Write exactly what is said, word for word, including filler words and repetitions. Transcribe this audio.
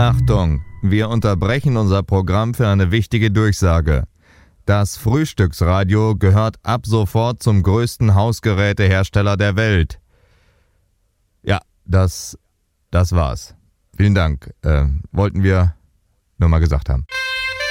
Achtung, wir unterbrechen unser Programm für eine wichtige Durchsage. Das Frühstücksradio gehört ab sofort zum größten Hausgerätehersteller der Welt. Ja, das, das war's. Vielen Dank. Äh, wollten wir nur mal gesagt haben.